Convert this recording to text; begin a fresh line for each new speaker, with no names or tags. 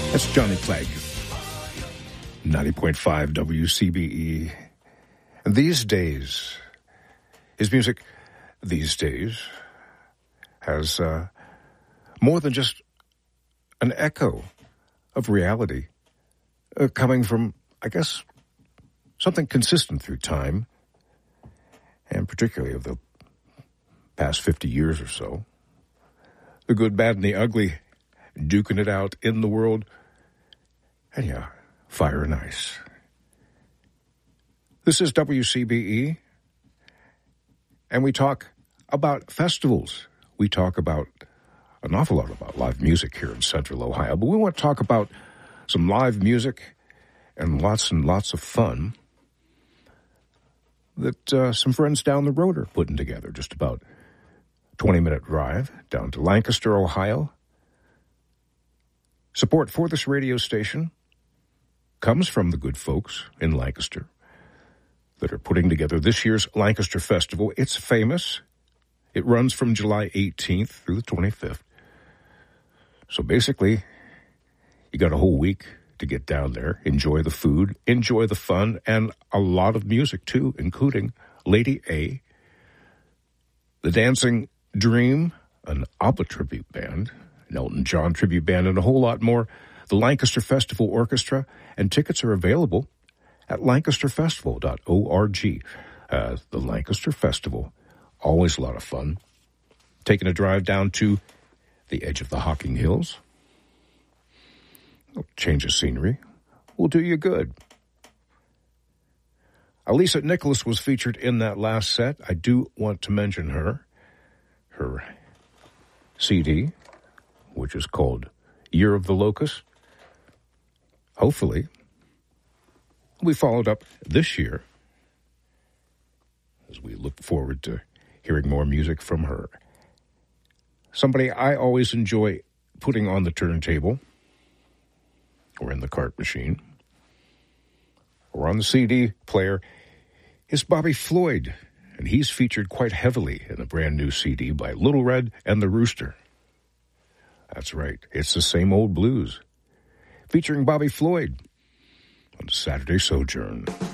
That's Johnny Clegg, 90.5 WCBE. And these days, his music these days has more than just an echo of reality coming from, I guess, something consistent through time, and particularly of the past 50 years or so. The good, bad, and the ugly, duking it out in the world, and yeah, fire and ice. This is WCBE, and we talk about festivals. We talk about an awful lot about live music here in Central Ohio, but we want to talk about some live music and lots of fun that some friends down the road are putting together. Just about 20-minute drive down to Lancaster, Ohio. Support for this radio station comes from the good folks in Lancaster that are putting together this year's Lancaster Festival. It's famous. It runs from July 18th through the 25th. So basically, you got a whole week to get down there, enjoy the food, enjoy the fun, and a lot of music, too, including Lady A, the Dancing Dream, an ABBA tribute band, an Elton John tribute band, and a whole lot more. The Lancaster Festival Orchestra, and tickets are available at lancasterfestival.org. The Lancaster Festival, always a lot of fun. Taking a drive down to the edge of the Hocking Hills. A change of scenery will do you good. Alisa Nicholas was featured in that last set. I do want to mention her CD, which is called Year of the Locust. Hopefully, we followed up this year as we look forward to hearing more music from her. Somebody I always enjoy putting on the turntable or in the cart machine or on the CD player is Bobby Floyd, and he's featured quite heavily in a brand new CD by Little Red and the Rooster. That's right, it's the same old blues, featuring Bobby Floyd on Saturday Sojourn.